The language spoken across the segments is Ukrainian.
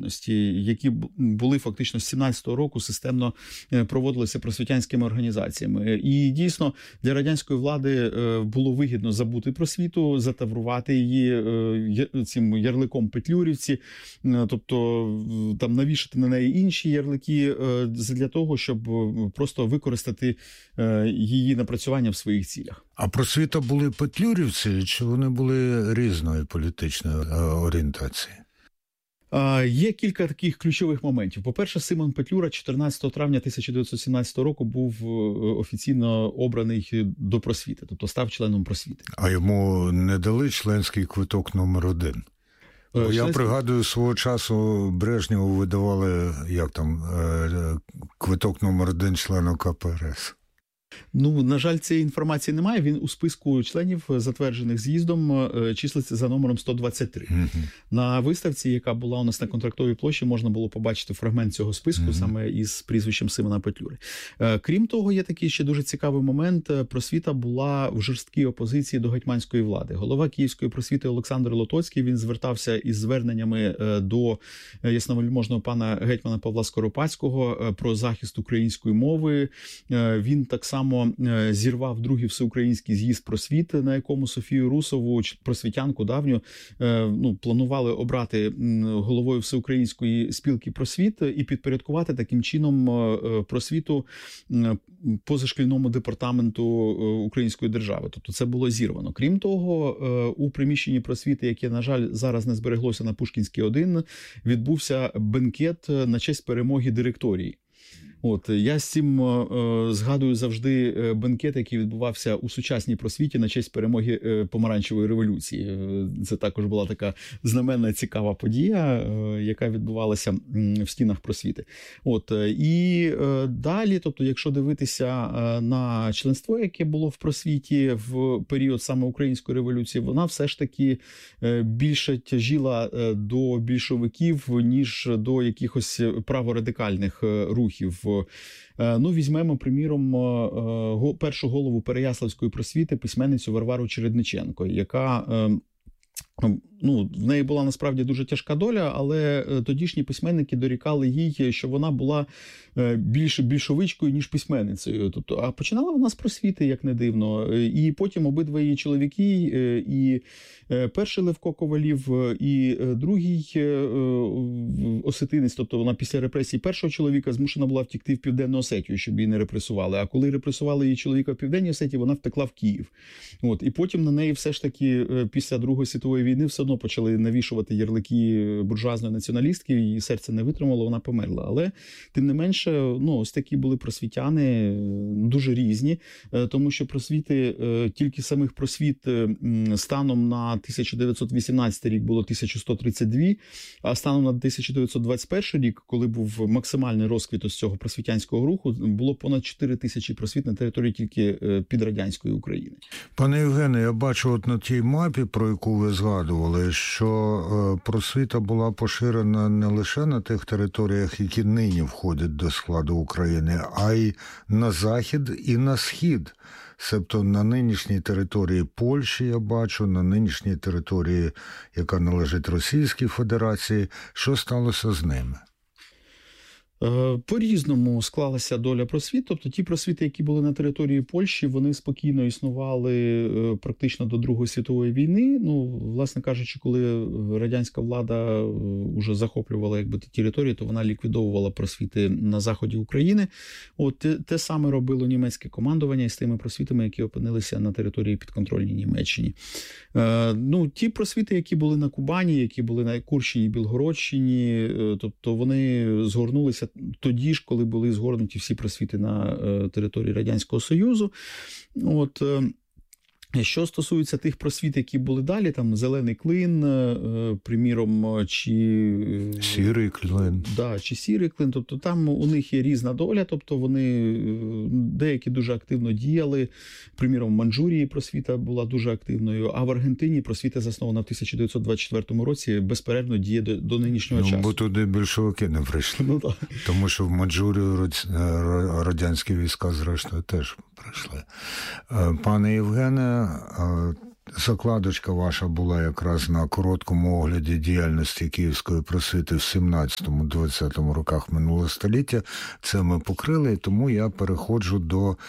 діяльності, які були фактично з 17-го року системно проводилися просвітянськими організаціями. І дійсно для радянської влади було вигідно забути просвіту, затаврувати її цим ярликом петлюрівці, тобто там навішати на неї інші ярлики для того, щоб просто використати її напрацювання в своїх цілях. А просвіта були петлюрівці, чи вони були різної політичної орієнтації? Є кілька таких ключових моментів. По-перше, Симон Петлюра 14 травня 1917 року був офіційно обраний до просвіти, тобто став членом просвіти. А йому не дали членський квиток номер 1? Я пригадую, свого часу Брежнєву видавали, квиток номер 1 члена КПРС. На жаль, цієї інформації немає. Він у списку членів, затверджених з'їздом, числиться за номером 123. На виставці, яка була у нас на Контрактовій площі, можна було побачити фрагмент цього списку саме із прізвищем Симона Петлюри. Крім того, є такий ще дуже цікавий момент. Просвіта була в жорсткій опозиції до гетьманської влади. Голова Київської просвіти Олександр Лотоцький, він звертався із зверненнями до ясновельможного пана гетьмана Павла Скоропадського про захист української мови. Він так само зірвав другий всеукраїнський з'їзд просвіти, на якому Софію Русову, просвітянку давню, планували обрати головою всеукраїнської спілки просвіт і підпорядкувати таким чином просвіту позашкільному департаменту української держави. Тобто це було зірвано. Крім того, у приміщенні просвіти, яке, на жаль, зараз не збереглося на Пушкінській 1, відбувся бенкет на честь перемоги директорії. Я з цим згадую завжди бенкет, який відбувався у сучасній просвіті на честь перемоги Помаранчевої революції. Це також була така знаменна, цікава подія, яка відбувалася в стінах просвіти. І далі, тобто, якщо дивитися на членство, яке було в просвіті в період саме Української революції, вона все ж таки більше тяжіла до більшовиків, ніж до якихось праворадикальних рухів. Візьмемо, приміром, першу голову Переяславської просвіти, письменницю Варвару Чередниченко, яка... в неї була насправді дуже тяжка доля, але тодішні письменники дорікали їй, що вона була більше більшовичкою, ніж письменницею. Тобто, а починала вона з просвіти, як не дивно. І потім обидва її чоловіки, і перший Левко Ковалів, і другий осетинець, тобто вона після репресій першого чоловіка змушена була втекти в Південну Осетію, щоб її не репресували. А коли репресували її чоловіка в Південній Осетії, вона втекла в Київ. І потім на неї все ж таки після Другої світової війни все одно почали навішувати ярлики буржуазної націоналістки, її серце не витримало, вона померла. Але, тим не менше, ось такі були просвітяни, дуже різні, тому що просвіти, тільки самих просвіт станом на 1918 рік було 1132, а станом на 1921 рік, коли був максимальний розквіт ось цього просвітянського руху, було понад 4 тисячі просвіт на території тільки підрадянської України. Пане Євгене, я бачу на тій мапі, про яку ви згадували, що просвіта була поширена не лише на тих територіях, які нині входять до складу України, а й на захід і на схід. Себто на нинішній території Польщі, я бачу, на нинішній території, яка належить Російській Федерації. Що сталося з ними? По-різному склалася доля просвіт. Тобто ті просвіти, які були на території Польщі, вони спокійно існували практично до Другої світової війни. Власне кажучи, коли радянська влада вже захоплювала ті території, то вона ліквідовувала просвіти на заході України. Те саме робило німецьке командування із тими просвітами, які опинилися на території підконтрольній Німеччині. Ті просвіти, які були на Кубані, які були на Курщині, Білгородщині, тобто вони згорнулися тоді ж, коли були згорнуті всі просвіти на території Радянського Союзу. Що стосується тих просвіт, які були далі, там Зелений клин, приміром, чи Сірий клин. Чи Сірий клин, тобто там у них є різна доля, тобто вони деякі дуже активно діяли. Приміром, в Манчжурії просвіта була дуже активною, а в Аргентині просвіта заснована в 1924 році, безперервно діє до нинішнього часу. Бо туди більшовики не прийшли. Тому що в Манчжурію радянські війська, зрештою, теж прийшли. Пане Євгене, закладочка ваша була якраз на короткому огляді діяльності Київської просвіти в 17-20 роках минулого століття. Це ми покрили, і тому я переходжу до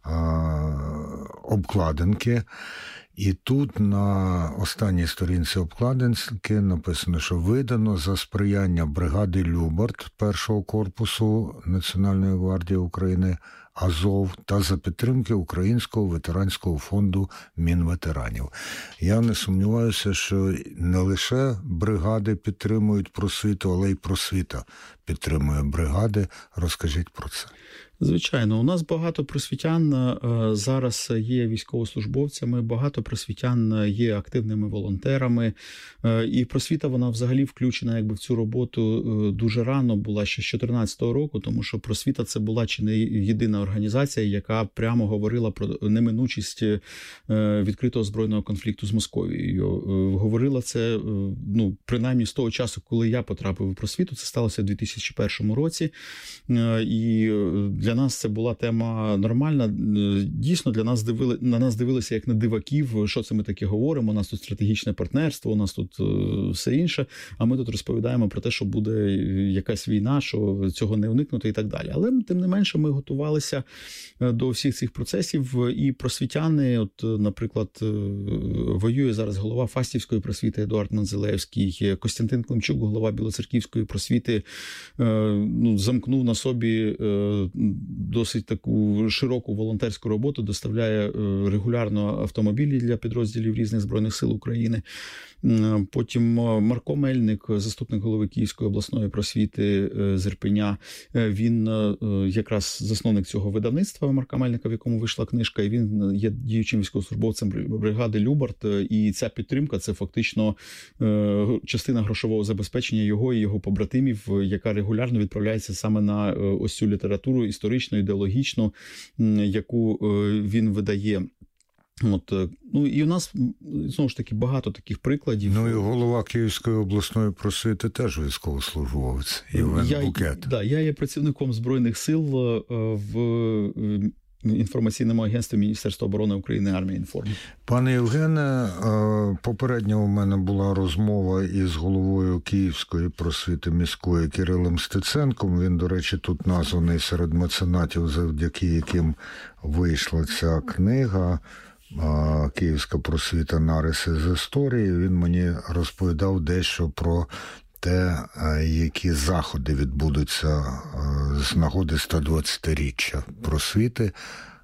обкладинки. І тут на останній сторінці обкладинки написано, що видано за сприяння бригади Любарт першого корпусу Національної гвардії України Азов та за підтримки Українського ветеранського фонду Мінветеранів. Я не сумніваюся, що не лише бригади підтримують просвіту, але й просвіта підтримує бригади. Розкажіть про це. Звичайно, у нас багато просвітян зараз є військовослужбовцями, багато просвітян є активними волонтерами, і просвіта, вона взагалі включена якби в цю роботу дуже рано була, ще з 2014 року, тому що просвіта це була чи не єдина організація, яка прямо говорила про неминучість відкритого збройного конфлікту з Московією. Говорила це, ну, принаймні з того часу, коли я потрапив у просвіту, це сталося в 2001 році, і для нас це була тема нормальна. Дійсно, на нас дивилися як на диваків, що це ми таке говоримо, у нас тут стратегічне партнерство, у нас тут все інше, а ми тут розповідаємо про те, що буде якась війна, що цього не уникнути і так далі. Але, тим не менше, ми готувалися до всіх цих процесів, і просвітяни, от, наприклад, воює зараз голова Фастівської просвіти Едуард Манзелевський, Костянтин Климчук, голова Білоцерківської просвіти, ну, замкнув на собі досить таку широку волонтерську роботу, доставляє регулярно автомобілі для підрозділів різних Збройних сил України. Потім Марко Мельник, заступник голови Київської обласної просвіти з Ірпеня, він якраз засновник цього видавництва Марка Мельника, в якому вийшла книжка, і він є діючим військовослужбовцем бригади Любарт, і ця підтримка – це фактично частина грошового забезпечення його і його побратимів, яка регулярно відправляється саме на ось цю літературу історичну, ідеологічну, яку він видає. От, ну і у нас, знову ж таки, багато таких прикладів. Ну і голова Київської обласної просвіти теж військовослужбовець, Євген Букет. Да, я є працівником Збройних сил в інформаційному агентстві Міністерства оборони України «Армія Інформ». Пане Євгене, попередньо у мене була розмова із головою Київської просвіти міської Кирилом Стеценком. Він, до речі, тут названий серед меценатів, завдяки яким вийшла ця книга «Київська просвіта. Нариси з історії». Він мені розповідав дещо про те, які заходи відбудуться з нагоди 120-річчя просвіти,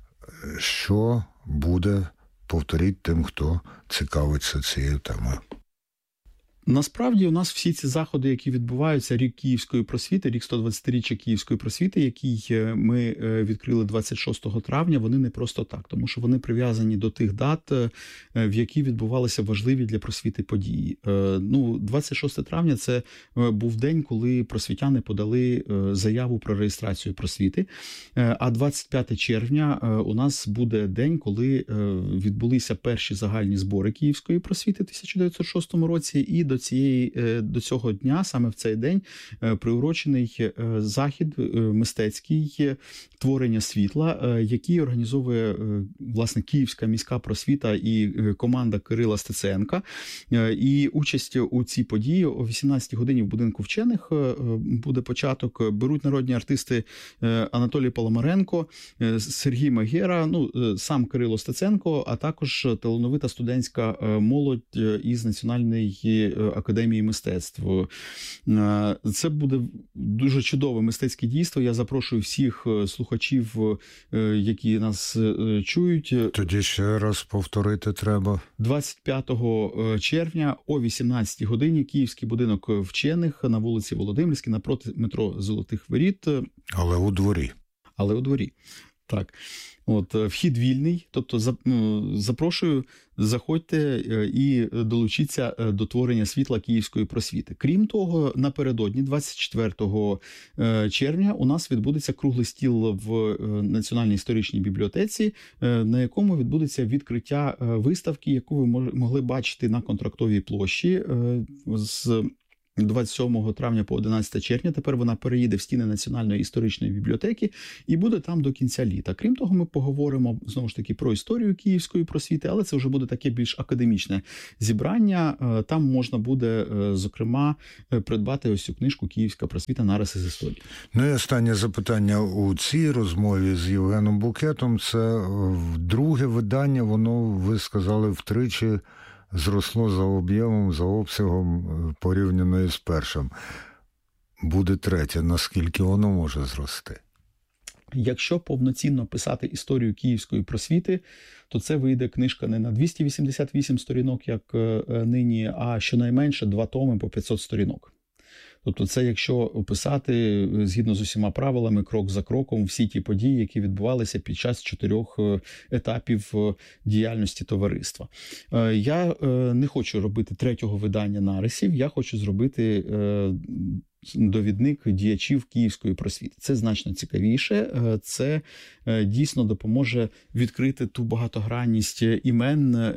що буде, повторіть тим, хто цікавиться цією темою. Насправді у нас всі ці заходи, які відбуваються, рік Київської просвіти, рік 120-річчя Київської просвіти, який ми відкрили 26 травня, вони не просто так, тому що вони прив'язані до тих дат, в які відбувалися важливі для просвіти події. Ну, 26 травня – це був день, коли просвітяни подали заяву про реєстрацію просвіти, а 25 червня у нас буде день, коли відбулися перші загальні збори Київської просвіти в 1906 році, і до цього дня, саме в цей день, приурочений захід мистецький творення світла, який організовує, власне, Київська міська просвіта і команда Кирила Стеценка. І участь у цій події о 18 годині в будинку вчених буде початок. Беруть народні артисти Анатолій Паламаренко, Сергій Магера, ну, сам Кирило Стеценко, а також талановита студентська молодь із Національної академії мистецтв. Це буде дуже чудове мистецьке дійство. Я запрошую всіх слухачів, які нас чують. Тоді ще раз повторити треба. 25 червня о 18 годині Київський будинок вчених на вулиці Володимирській, напроти метро Золотих Воріт. Але у дворі. Так. От, вхід вільний, тобто запрошую, заходьте і долучіться до творення світла Київської просвіти. Крім того, напередодні, 24 червня, у нас відбудеться круглий стіл в Національній історичній бібліотеці, на якому відбудеться відкриття виставки, яку ви могли бачити на Контрактовій площі з 27 травня по 11 червня. Тепер вона переїде в стіни Національної історичної бібліотеки і буде там до кінця літа. Крім того, ми поговоримо, знову ж таки, про історію київської просвіти, але це вже буде таке більш академічне зібрання. Там можна буде, зокрема, придбати ось цю книжку «Київська просвіта. Нариси з історії». Ну і останнє запитання у цій розмові з Євгеном Букетом. Це друге видання, воно, ви сказали, втричі зросло за об'ємом, за обсягом порівняно із першим. Буде третє. Наскільки воно може зрости? Якщо повноцінно писати історію київської просвіти, то це вийде книжка не на 288 сторінок, як нині, а щонайменше 2 томи по 500 сторінок. Тобто це якщо описати згідно з усіма правилами, крок за кроком, всі ті події, які відбувалися під час 4 етапів діяльності товариства. Я не хочу робити 3-го видання нарисів, я хочу зробити довідник діячів київської просвіти. Це значно цікавіше, це дійсно допоможе відкрити ту багатогранність імен,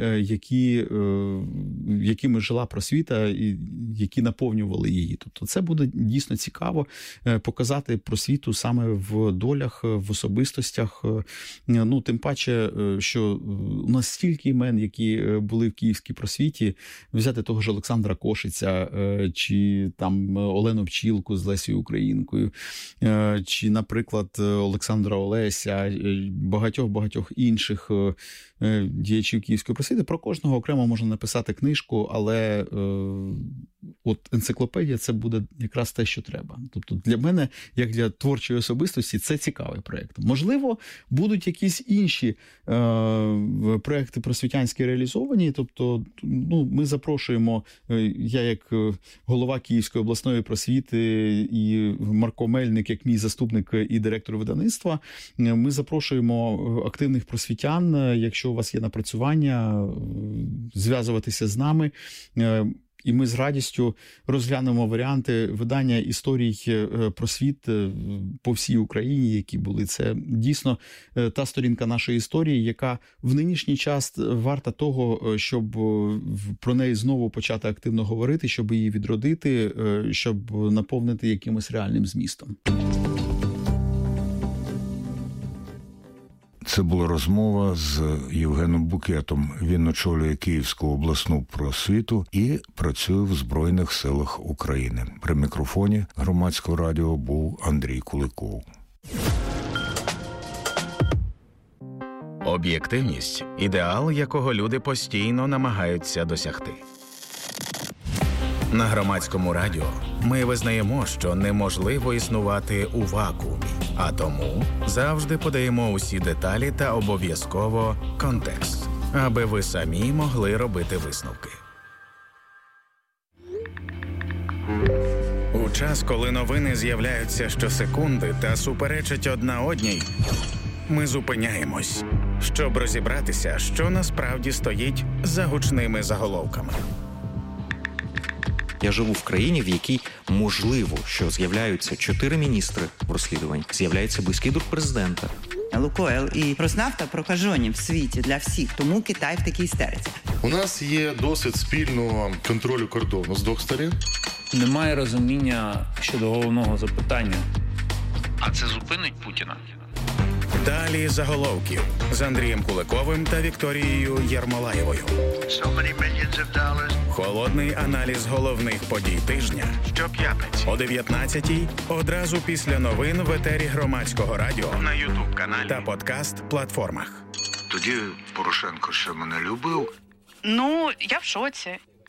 якими жила просвіта і які наповнювали її. Тобто це буде дійсно цікаво показати просвіту саме в долях, в особистостях. Ну, тим паче, що у нас стільки імен, які були в київській просвіті, взяти того ж Олександра Кошиця, чи там Олену Пчілку з Лесею Українкою, чи, наприклад, Олександра Олеся, багатьох інших діячів київської просвіти. Про кожного окремо можна написати книжку, але от енциклопедія – це буде якраз те, що треба. Тобто для мене, як для творчої особистості, це цікавий проєкт. Можливо, будуть якісь інші проєкти просвітянські реалізовані. Тобто, ну, ми запрошуємо, я як голова Київської обласної просвіти і Марко Мельник, як мій заступник і директор видавництва, ми запрошуємо активних просвітян, якщо у вас є напрацювання, зв'язуватися з нами. І ми з радістю розглянемо варіанти видання історій просвіт по всій Україні, які були. Це дійсно та сторінка нашої історії, яка в нинішній час варта того, щоб про неї знову почати активно говорити, щоб її відродити, щоб наповнити якимось реальним змістом. Це була розмова з Євгеном Букетом. Він очолює Київську обласну просвіту і працює в Збройних силах України. При мікрофоні Громадського радіо був Андрій Куликов. Об'єктивність – ідеал, якого люди постійно намагаються досягти. На Громадському радіо ми визнаємо, що неможливо існувати у вакуумі, а тому завжди подаємо усі деталі та обов'язково контекст, аби ви самі могли робити висновки. У час, коли новини з'являються щосекунди та суперечать одна одній, ми зупиняємось, щоб розібратися, що насправді стоїть за гучними заголовками. Я живу в країні, в якій можливо, що з'являються 4 міністри розслідувань, з'являється близький друг президента. Лукойл і Роснафта прокажені в світі для всіх, тому Китай в такій істериці. У нас є досвід спільного контролю кордону з 2 сторін. Немає розуміння щодо головного запитання. А це зупинить Путіна? Далі заголовків з Андрієм Куликовим та Вікторією Єрмолаєвою. Холодний аналіз головних подій тижня щоп'ятниці о 19-й, одразу після новин в етері Громадського радіо, на YouTube-каналі та подкаст-платформах. Тоді Порошенко ще мене любив. Ну, я в шоці.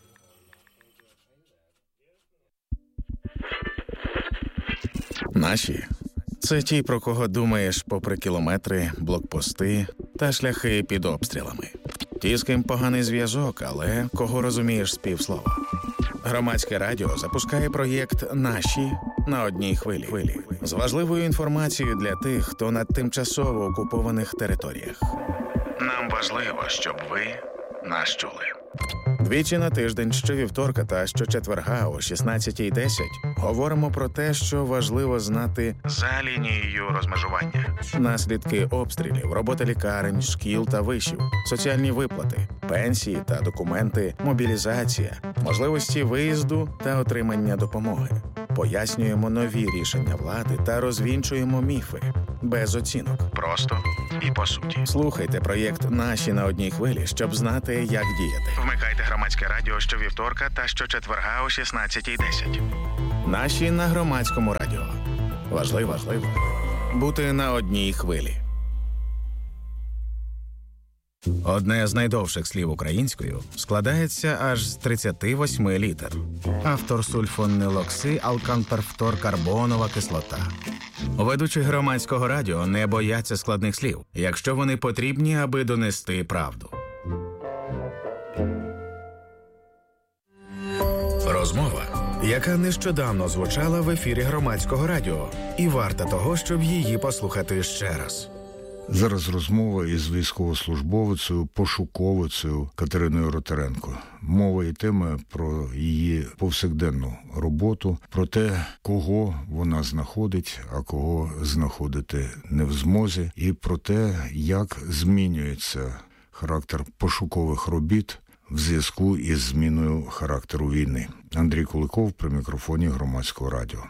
Наші – це ті, про кого думаєш попри кілометри, блокпости та шляхи під обстрілами. Ті, з ким поганий зв'язок, але кого розумієш з півслова. Громадське радіо запускає проєкт «Наші» на одній хвилі. З важливою інформацією для тих, хто на тимчасово окупованих територіях. Нам важливо, щоб ви нас чули. Двічі на тиждень, щовівторка та щочетверга о 16:10 говоримо про те, що важливо знати за лінією розмежування. Наслідки обстрілів, робота лікарень, шкіл та вишів, соціальні виплати, пенсії та документи, мобілізація, можливості виїзду та отримання допомоги. Пояснюємо нові рішення влади та розвінчуємо міфи. Без оцінок. Просто і по суті. Слухайте проєкт «Наші на одній хвилі», щоб знати, як діяти. Вмикайте громадське радіо щовівторка та щочетверга о 16:10. Наші на громадському радіо. Важливо бути на одній хвилі. Одне з найдовших слів українською складається аж з 38 літер. Автор сульфонилоксиалканперфторкарбонова кислота. Ведучі громадського радіо не бояться складних слів, якщо вони потрібні, аби донести правду. Розмова, яка нещодавно звучала в ефірі громадського радіо, і варта того, щоб її послухати ще раз. Зараз розмова із військовослужбовицею, пошуковицею Катериною Ротаренко. Мова йтиме про її повсякденну роботу, про те, кого вона знаходить, а кого знаходити не в змозі, і про те, як змінюється характер пошукових робіт в зв'язку із зміною характеру війни. Андрій Куликов при мікрофоні громадського радіо.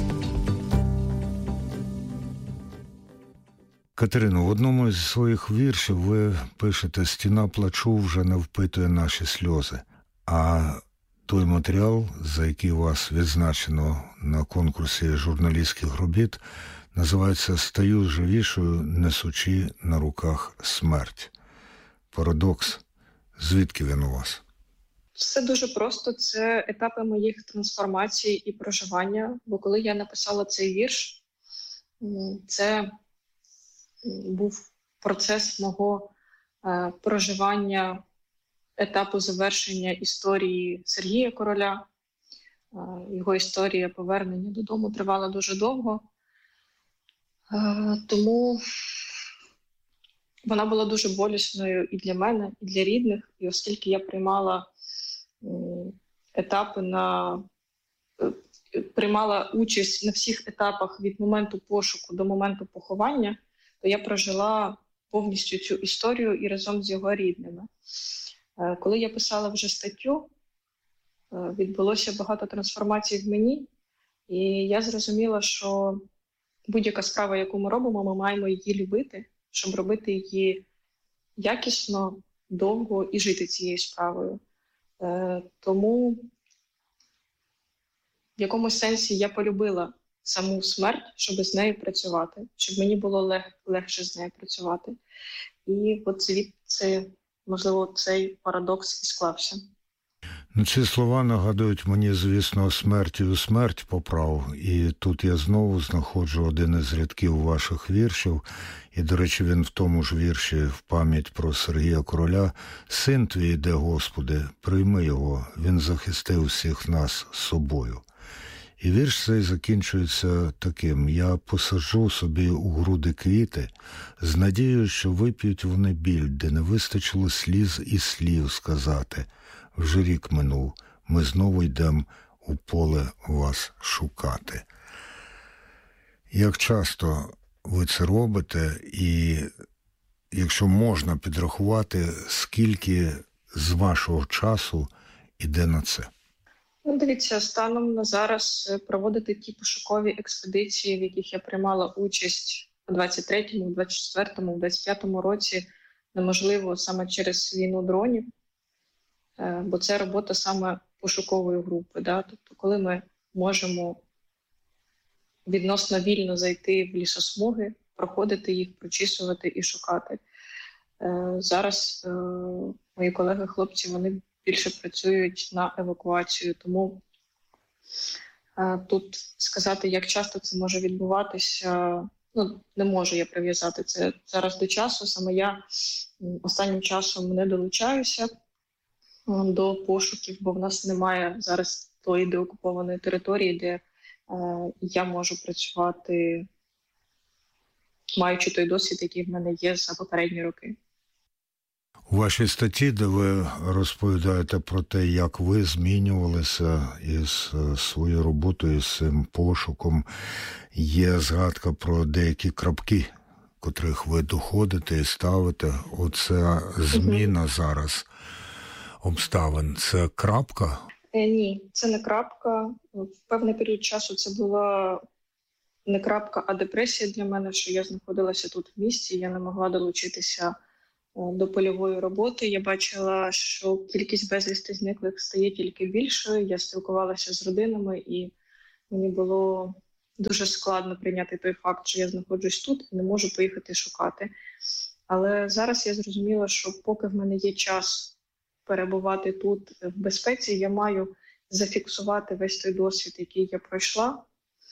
Катерино, в одному із своїх віршів ви пишете «Стіна плачу вже не впитує наші сльози». А той матеріал, за який вас відзначено на конкурсі журналістських робіт, називається «Стаю живішою, несучи на руках смерть». Парадокс. Звідки він у вас? Все дуже просто. Це етапи моїх трансформацій і проживання. Бо коли я написала цей вірш, це був процес мого проживання етапу завершення історії Сергія Короля. Його історія повернення додому тривала дуже довго. Тому вона була дуже болісною і для мене, і для рідних. І оскільки я приймала приймала участь на всіх етапах від моменту пошуку до моменту поховання, то я прожила повністю цю історію і разом з його рідними. Коли я писала вже статтю, відбулося багато трансформацій в мені, і я зрозуміла, що будь-яка справа, яку ми робимо, ми маємо її любити, щоб робити її якісно, довго і жити цією справою. Тому в якомусь сенсі я полюбила саму смерть, щоб з нею працювати, щоб мені було легше з нею працювати. І от звідси, можливо, цей парадокс і склався. Ці слова нагадують мені, звісно, «Смертю смерть поправ». І тут я знову знаходжу один із рядків ваших віршів. І, до речі, він в тому ж вірші в пам'ять про Сергія Короля. «Син твій іде, Господи, прийми його, він захистив всіх нас собою». І вірш цей закінчується таким: «Я посаджу собі у груди квіти, з надією, що вип'ють вони біль, де не вистачило сліз і слів сказати. Вже рік минув, ми знову йдемо у поле вас шукати». Як часто ви це робите, і якщо можна підрахувати, скільки з вашого часу йде на це? Дивіться, станом на зараз проводити ті пошукові експедиції, в яких я приймала участь у 23-му, 24-му, 25-му році, неможливо саме через війну дронів, бо це робота саме пошукової групи. Да? Тобто, коли ми можемо відносно вільно зайти в лісосмуги, проходити їх, прочісувати і шукати. Зараз мої колеги-хлопці, вони більше працюють на евакуацію, тому тут сказати, як часто це може відбуватися, не можу я прив'язати це зараз до часу. Саме я останнім часом не долучаюся до пошуків, бо в нас немає зараз тої деокупованої території, де я можу працювати, маючи той досвід, який в мене є за попередні роки. У вашій статті, де ви розповідаєте про те, як ви змінювалися із своєю роботою, з цим пошуком, є згадка про деякі крапки, котрих ви доходите і ставите. Оця зміна зараз обставин – це крапка? Ні, це не крапка. В певний період часу це була не крапка, а депресія для мене, що я знаходилася тут в місті, я не могла долучитися до польової роботи. Я бачила, що кількість безвісти зниклих стає тільки більшою. Я спілкувалася з родинами, і мені було дуже складно прийняти той факт, що я знаходжусь тут і не можу поїхати шукати. Але зараз я зрозуміла, що поки в мене є час перебувати тут в безпеці, я маю зафіксувати весь той досвід, який я пройшла,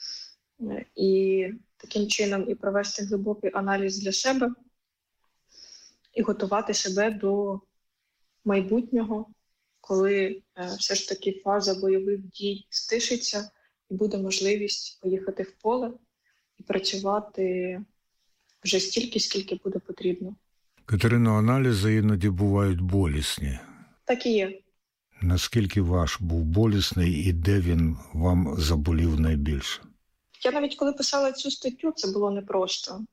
і таким чином і провести глибокий аналіз для себе, і готувати себе до майбутнього, коли все ж таки фаза бойових дій стишиться, і буде можливість поїхати в поле і працювати вже стільки, скільки буде потрібно. Катерино, аналізи іноді бувають болісні. Так і є. Наскільки ваш був болісний і де він вам заболів найбільше? Я навіть коли писала цю статтю, це було непросто.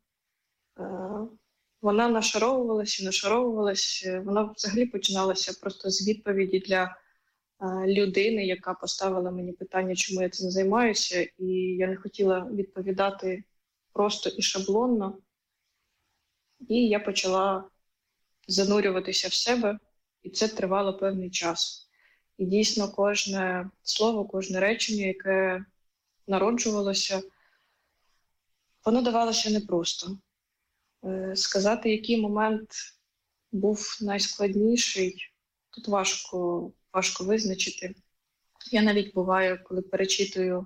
Вона нашаровувалася. Вона взагалі починалася просто з відповіді для людини, яка поставила мені питання, чому я цим займаюся. І я не хотіла відповідати просто і шаблонно. І я почала занурюватися в себе, і це тривало певний час. І дійсно кожне слово, кожне речення, яке народжувалося, воно давалося непросто. Сказати, який момент був найскладніший, тут важко визначити. Я навіть буваю, коли перечитую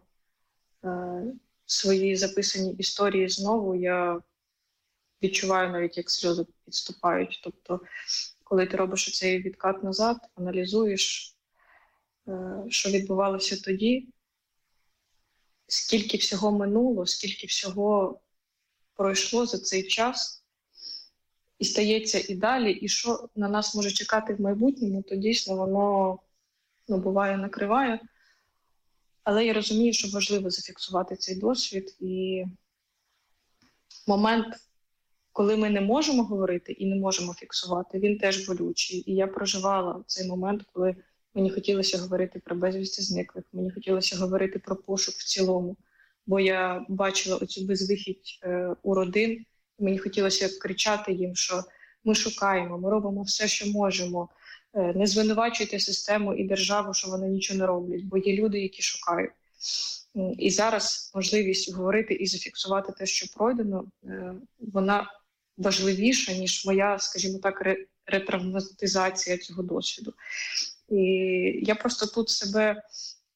свої записані історії знову, я відчуваю навіть, як сльози підступають. Тобто, коли ти робиш оцей відкат назад, аналізуєш, що відбувалося тоді, скільки всього минуло, скільки всього пройшло за цей час, і стається і далі, і що на нас може чекати в майбутньому, то дійсно воно буває, накриває. Але я розумію, що важливо зафіксувати цей досвід. І момент, коли ми не можемо говорити і не можемо фіксувати, він теж болючий. І я проживала цей момент, коли мені хотілося говорити про безвісти зниклих, мені хотілося говорити про пошук в цілому. Бо я бачила оцю безвихідь у родин, і мені хотілося кричати їм, що ми шукаємо, ми робимо все, що можемо. Не звинувачуйте систему і державу, що вони нічого не роблять, бо є люди, які шукають. І зараз можливість говорити і зафіксувати те, що пройдено, вона важливіша, ніж моя, скажімо так, ретравматизація цього досвіду. І я просто тут себе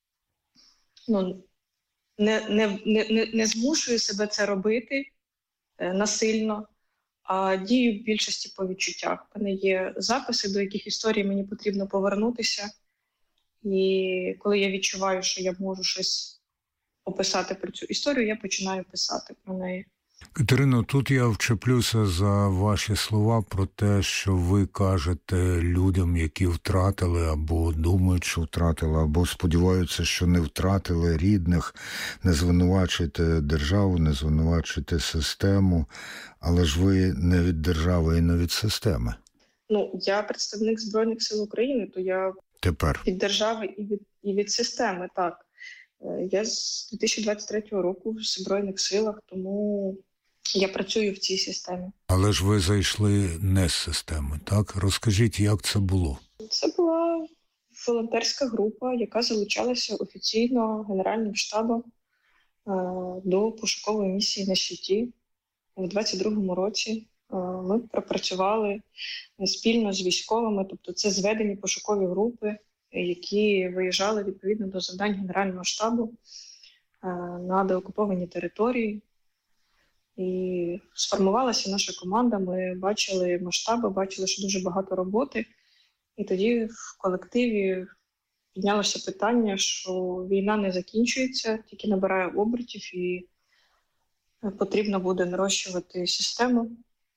не змушую себе це робити насильно, а дію в більшості по відчуттях. У мене є записи, до яких історій мені потрібно повернутися. І коли я відчуваю, що я можу щось описати про цю історію, я починаю писати про неї. Катерино, тут я вчеплюся за ваші слова про те, що ви кажете людям, які втратили або думають, що втратили, або сподіваються, що не втратили рідних, не звинувачуйте державу, не звинувачуйте систему, але ж ви не від держави і не від системи. Я представник Збройних сил України, то я тепер від держави і від системи, так. Я з 2023 року в Збройних силах, тому я працюю в цій системі. Але ж ви зайшли не з системи, так? Розкажіть, як це було? Це була волонтерська група, яка залучалася офіційно Генеральним штабом до пошукової місії на щиті. У 2022 році ми пропрацювали спільно з військовими, тобто це зведені пошукові групи, які виїжджали відповідно до завдань Генерального штабу на деокуповані території. І сформувалася наша команда, ми бачили масштаби, бачили, що дуже багато роботи. І тоді в колективі піднялося питання, що війна не закінчується, тільки набирає обертів і потрібно буде нарощувати систему.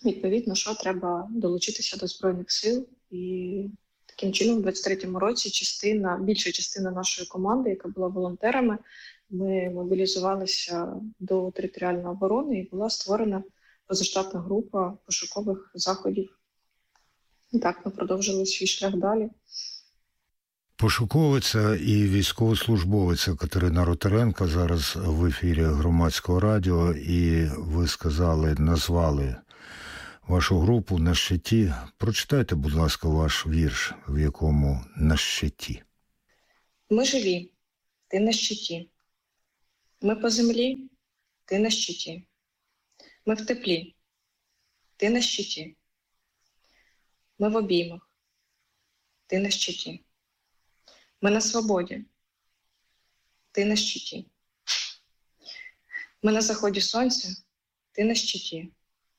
відповідно, що треба долучитися до Збройних сил. І таким чином, у 23-му році більша частина нашої команди, яка була волонтерами, ми мобілізувалися до територіальної оборони і була створена позаштатна група пошукових заходів. І так ми продовжили свій шлях далі. Пошуковиця і військовослужбовиця Катерина Ротаренко зараз в ефірі Громадського радіо, і ви назвали вашу групу «На щиті». Прочитайте, будь ласка, ваш вірш, в якому «На щиті». Ми живі, ти на щиті. Ми по землі, ти на щиті. Ми в теплі, ти на щиті. Ми в обіймах, ти на щиті. Ми на свободі, ти на щиті. Ми на заході сонця, ти на щиті.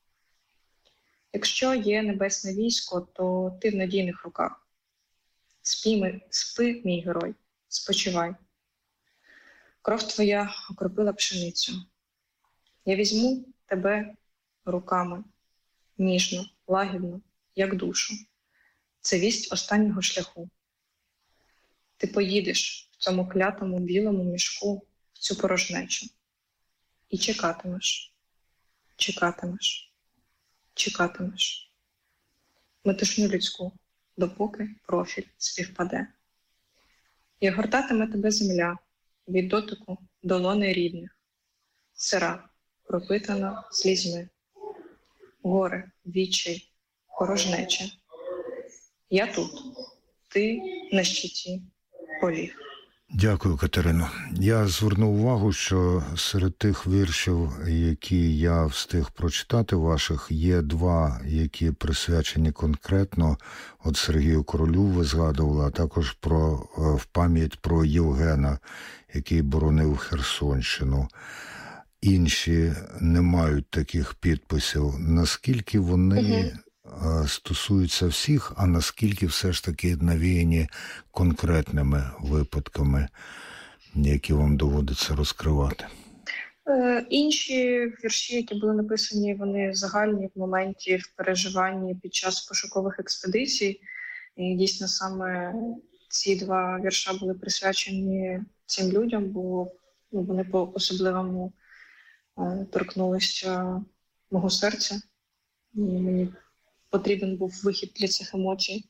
Якщо є небесне військо, то ти в надійних руках. Спи, мій герой, спочивай. Кров твоя окропила пшеницю. Я візьму тебе руками, ніжно, лагідно, як душу. Це вість останнього шляху. Ти поїдеш в цьому клятому білому мішку в цю порожнечу. І чекатимеш, чекатимеш, чекатимеш. Метушню людську, допоки профіль співпаде. І огортатиме тебе земля від дотику долони рідних. Сира, пропитана слізьми. Горе, відчай, порожнеча. Я тут, ти на щиті поліг. Дякую, Катерино. Я звернув увагу, що серед тих віршів, які я встиг прочитати ваших, є два, які присвячені конкретно, от Сергію Королю ви згадували, а також в пам'ять про Євгена, який боронив Херсонщину. Інші не мають таких підписів. Наскільки вони стосуються всіх, а наскільки все ж таки навіяні конкретними випадками, які вам доводиться розкривати? Інші вірші, які були написані, вони загальні в моменті, в переживанні під час пошукових експедицій. І дійсно саме ці два вірша були присвячені цим людям, бо вони по-особливому торкнулися мого серця. І мені потрібен був вихід для цих емоцій.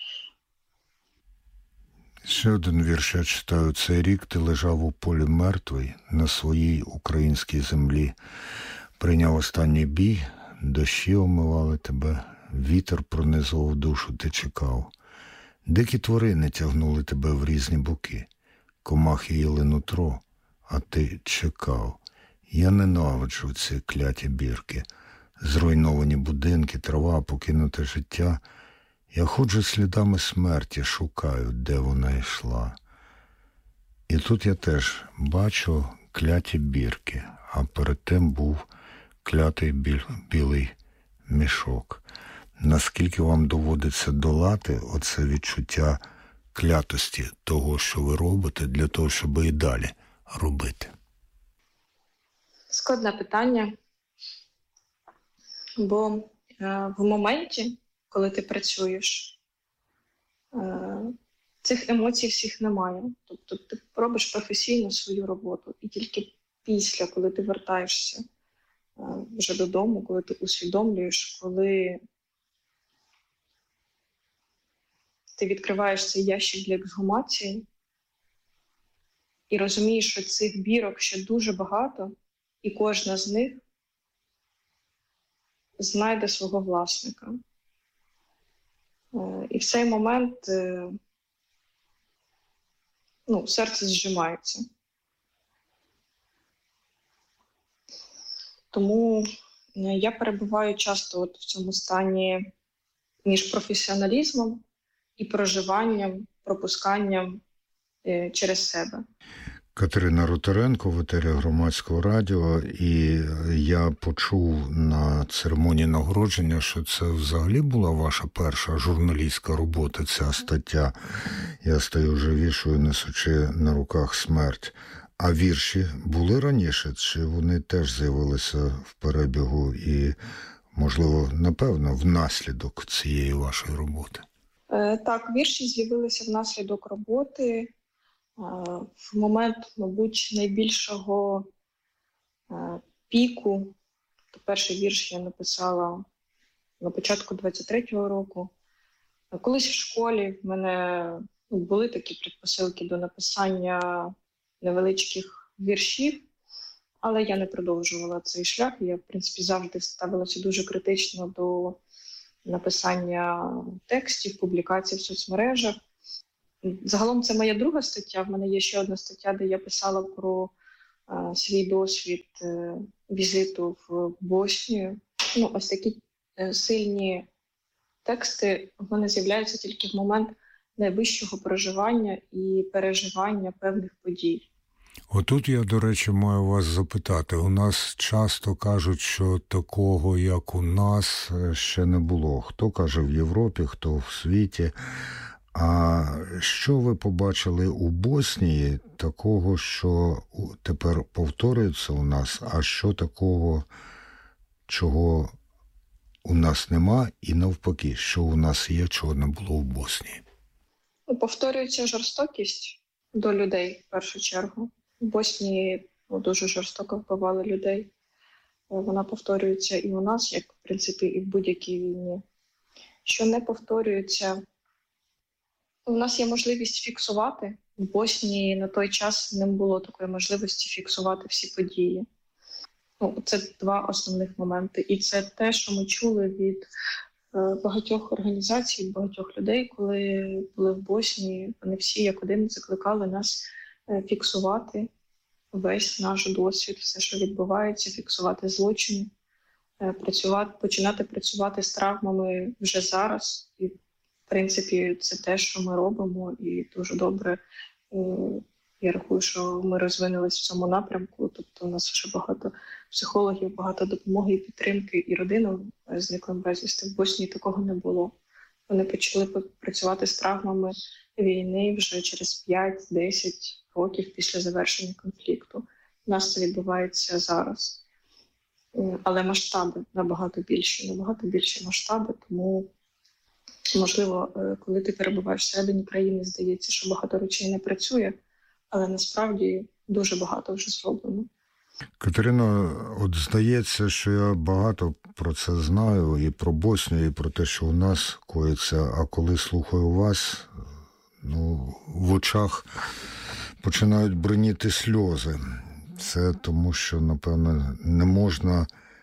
Ще один вірш я читаю. «Цей рік ти лежав у полі мертвий на своїй українській землі. Прийняв останній бій, дощі омивали тебе, вітер пронизував душу, ти чекав. Дикі тварини тягнули тебе в різні боки, комахи їли нутро, а ти чекав. Я ненавиджу ці кляті бірки, зруйновані будинки, трава, покинуте життя. Я ходжу слідами смерті, шукаю, де вона йшла. І тут я теж бачу кляті бірки, а перед тим був клятий білий мішок. Наскільки вам доводиться долати оце відчуття клятості того, що ви робите, для того, щоб і далі робити? Складне питання, бо в моменті, коли ти працюєш, цих емоцій всіх немає. Тобто ти робиш професійно свою роботу. І тільки після, коли ти вертаєшся вже додому, коли ти усвідомлюєш, коли ти відкриваєш цей ящик для ексгумації і розумієш, що цих бірок ще дуже багато, і кожна з них знайде свого власника. І в цей момент серце зжимається. Тому я перебуваю часто в цьому стані між професіоналізмом і проживанням, пропусканням через себе. Катерина Ротаренко в етері Громадського радіо, і я почув на церемонії нагородження, що це взагалі була ваша перша журналістська робота, ця стаття «Я стою живішою, несучи на руках смерть». А вірші були раніше, чи вони теж з'явилися в перебігу і Можливо, напевно, внаслідок цієї вашої роботи. Так, вірші з'явилися внаслідок роботи. В момент, мабуть, найбільшого піку. Перший вірш я написала на початку 23-го року. Колись в школі в мене були такі предпосилки до написання невеличких віршів, але я не продовжувала цей шлях. Я, в принципі, завжди ставилася дуже критично до написання текстів, публікацій в соцмережах. Загалом це моя друга стаття. В мене є ще одна стаття, де я писала про свій досвід візиту в Боснію. Ось такі сильні тексти в мене з'являються тільки в момент найвищого проживання і переживання певних подій. Отут я, до речі, маю вас запитати. У нас часто кажуть, що такого, як у нас, ще не було. Хто каже в Європі, хто в світі. А що ви побачили у Боснії такого, що тепер повторюється у нас, а що такого, чого у нас нема, і навпаки, що у нас є, чого не було в Боснії? Повторюється жорстокість до людей, в першу чергу. В Боснії дуже жорстоко вбивали людей. Вона повторюється і у нас, як, в принципі, і в будь-якій війні. Що не повторюється, у нас є можливість фіксувати. В Боснії на той час не було такої можливості фіксувати всі події. Це два основних моменти. І це те, що ми чули від багатьох організацій, від багатьох людей, коли були в Боснії. Вони всі як один закликали нас фіксувати весь наш досвід, все, що відбувається, фіксувати злочини, починати працювати з травмами вже зараз. І, в принципі, це те, що ми робимо, і дуже добре. Я рахую, що ми розвинулись в цьому напрямку. Тобто у нас вже багато психологів, багато допомоги і підтримки, і родинам зниклим безвісти. В Боснії такого не було. Вони почали працювати з травмами війни вже через 5-10 років після завершення конфлікту. У нас це відбувається зараз. Але масштаби набагато більші масштаби, тому, можливо, коли ти перебуваєш всередині країни, здається, що багато речей не працює, але насправді дуже багато вже зроблено. Катерино, от здається, що я багато про це знаю, і про Боснію, і про те, що у нас коїться, а коли слухаю вас, в очах починають бриніти сльози. Це тому, що, напевно, не можна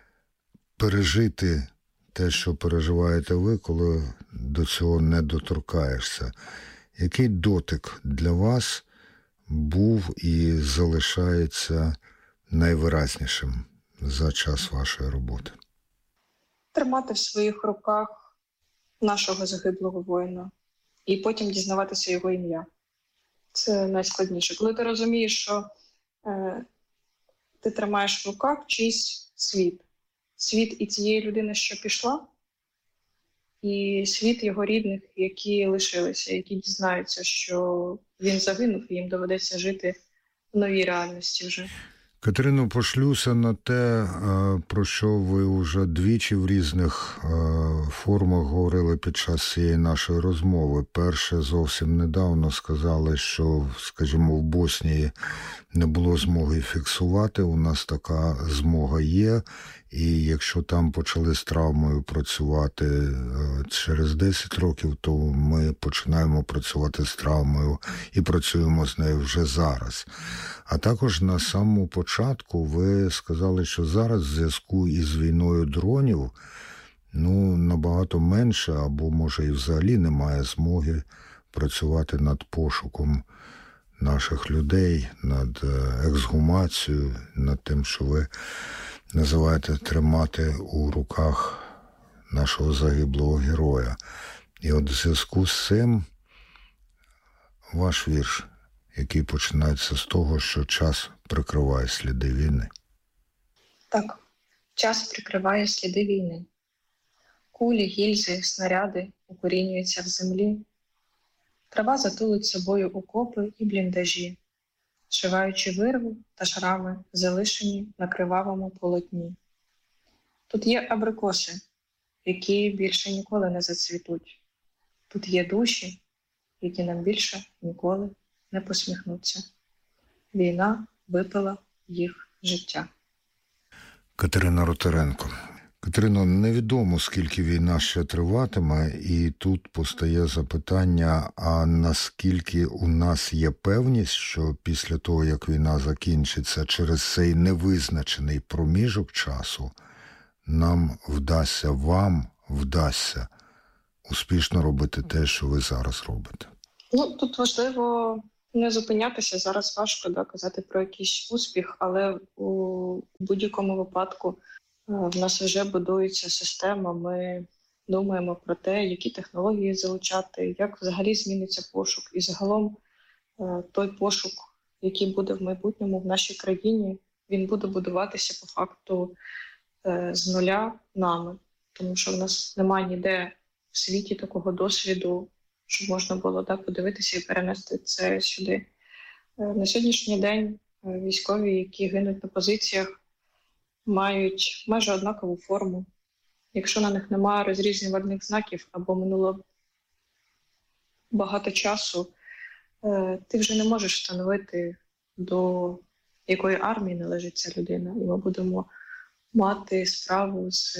пережити те, що переживаєте ви, коли до цього не доторкаєшся. Який дотик для вас був і залишається найвиразнішим за час вашої роботи? Тримати в своїх руках нашого загиблого воїна і потім дізнаватися його ім'я. Це найскладніше. Коли ти розумієш, що ти тримаєш в руках чийсь світ. Світ і цієї людини, що пішла, і світ його рідних, які лишилися, які дізнаються, що він загинув, і їм доведеться жити в новій реальності вже. Катерино, пошлюся на те, про що ви вже двічі в різних формах говорили під час цієї нашої розмови. Перше, зовсім недавно сказали, що, скажімо, в Боснії не було змоги фіксувати. У нас така змога є. І якщо там почали з травмою працювати через 10 років, то ми починаємо працювати з травмою і працюємо з нею вже зараз. А також на самому початку ви сказали, що зараз в зв'язку із війною дронів набагато менше, або може і взагалі немає змоги працювати над пошуком наших людей, над ексгумацією, над тим, що ви називаєте тримати у руках нашого загиблого героя. І от в зв'язку з цим ваш вірш, який починається з того, що час прикриває сліди війни. Так, час прикриває сліди війни. Кулі, гільзи, снаряди укорінюються в землі. Трава затулить собою окопи і бліндажі, зшиваючи вирви та шрами, залишені на кривавому полотні. Тут є абрикоси, які більше ніколи не зацвітуть. Тут є душі, які нам більше ніколи не посміхнуться. Війна випила їх життя. Катерина Ротаренко. Катерино, невідомо, скільки війна ще триватиме, і тут постає запитання, а наскільки у нас є певність, що після того, як війна закінчиться, через цей невизначений проміжок часу, нам вдасться, вам вдасться успішно робити те, що ви зараз робите? Тут важливо не зупинятися. Зараз важко казати про якийсь успіх, але у будь-якому випадку в нас вже будується система. Ми думаємо про те, які технології залучати, як взагалі зміниться пошук. І загалом той пошук, який буде в майбутньому в нашій країні, він буде будуватися по факту з нуля нами. Тому що в нас немає ніде в світі такого досвіду, щоб можна було подивитися і перенести це сюди. На сьогоднішній день військові, які гинуть на позиціях, мають майже однакову форму. Якщо на них немає розрізнювальних знаків або минуло багато часу, ти вже не можеш встановити, до якої армії належить ця людина. І ми будемо мати справу з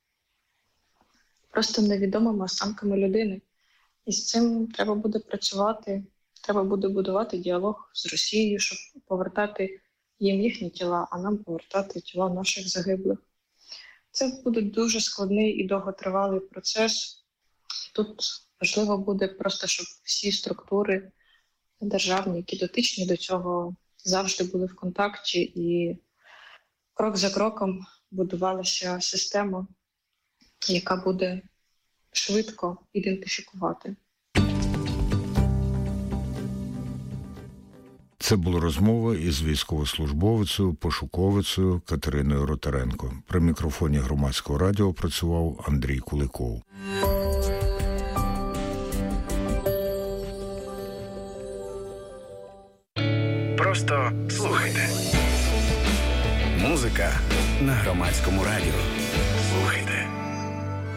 просто невідомими останками людини. І з цим треба буде працювати, треба буде будувати діалог з Росією, щоб повертати їм їхні тіла, а нам повертати тіла наших загиблих. Це буде дуже складний і довготривалий процес. Тут важливо буде просто, щоб всі структури державні, які дотичні до цього, завжди були в контакті і крок за кроком будувалася система, яка буде швидко ідентифікувати. Це була розмова із військовослужбовицею, пошуковицею Катериною Ротаренко. При мікрофоні Громадського радіо працював Андрій Куликов. Просто слухайте. Музика на Громадському радіо. Слухайте.